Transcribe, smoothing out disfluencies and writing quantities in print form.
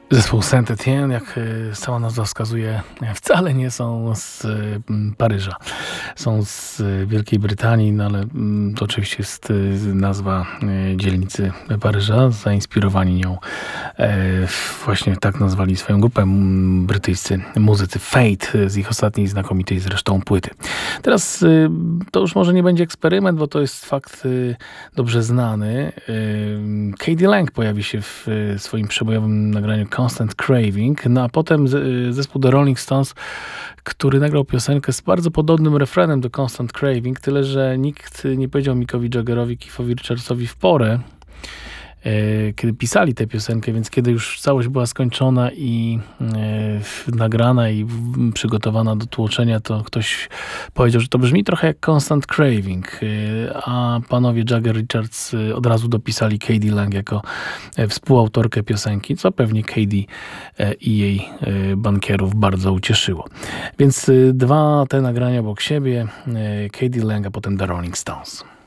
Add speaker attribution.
Speaker 1: Zespół Saint-Étienne, jak sama nazwa wskazuje, wcale nie są z Paryża. Są z Wielkiej Brytanii, no ale to oczywiście jest nazwa dzielnicy Paryża. Zainspirowani nią właśnie tak nazwali swoją grupę brytyjscy muzycy Fate z ich ostatniej znakomitej zresztą płyty. Teraz to już może nie będzie eksperyment, bo to jest fakt dobrze znany. K.D. Lang pojawi się w swoim przebojowym nagraniu Constant Craving, no a potem zespół The Rolling Stones, który nagrał piosenkę z bardzo podobnym refrenem do Constant Craving, tyle że nikt nie powiedział Mickowi Jaggerowi, Keithowi Richardsowi w porę, kiedy pisali tę piosenkę, więc kiedy już całość była skończona i nagrana i przygotowana do tłoczenia, to ktoś powiedział, że to brzmi trochę jak Constant Craving, a panowie Jagger Richards od razu dopisali K.D. Lang jako współautorkę piosenki, co pewnie K.D. i jej bankierów bardzo ucieszyło. Więc dwa te nagrania obok siebie, K.D. Lang, a potem The Rolling Stones.